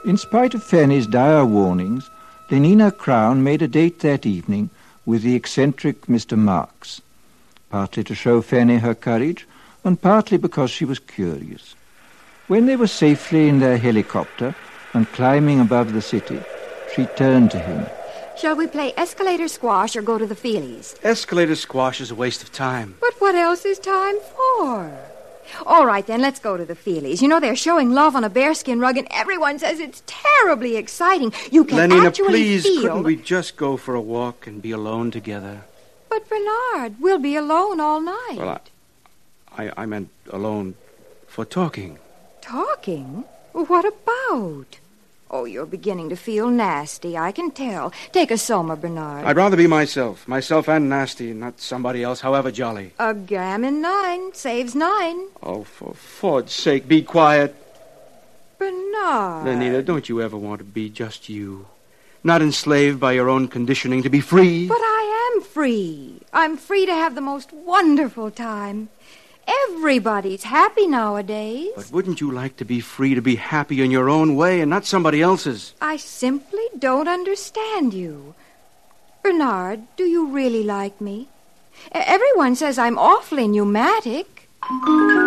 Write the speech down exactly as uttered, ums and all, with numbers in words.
In spite of Fanny's dire warnings, Lenina Crown made a date that evening with the eccentric Mister Marks, partly to show Fanny her courage, and partly because she was curious. When they were safely in their helicopter and climbing above the city, she turned to him. Shall we play escalator squash or go to the Feelies? Escalator squash is a waste of time. But what else is time for? All right, then, let's go to the Feelies. You know, they're showing Love on a Bearskin Rug, and everyone says it's terribly exciting. You can Lenina, actually please, feel... couldn't we just go for a walk and be alone together? But, Bernard, we'll be alone all night. Well, I, I, I meant alone for talking. Talking? What about? Oh, you're beginning to feel nasty, I can tell. Take a Soma, Bernard. I'd rather be myself. Myself and nasty, not somebody else, however jolly. A gammon nine saves nine. Oh, for Ford's sake, be quiet. Bernard. Lenina, don't you ever want to be just you? Not enslaved by your own conditioning to be free? But I am free. I'm free to have the most wonderful time. Everybody's happy nowadays. But wouldn't you like to be free to be happy in your own way and not somebody else's? I simply don't understand you. Bernard, do you really like me? Everyone says I'm awfully pneumatic.